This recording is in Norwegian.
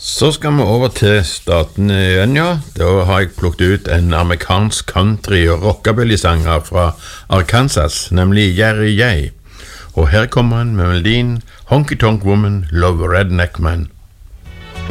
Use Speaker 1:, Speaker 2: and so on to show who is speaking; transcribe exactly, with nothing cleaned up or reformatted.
Speaker 1: Så skal vi over til statene igjen, ja. Da har jeg plukket ut en amerikansk country- og rockabilly-sanger fra Arkansas, nemlig Jerry J. Og her kommer han med melodien Honky Tonk Woman, Love Redneck Man.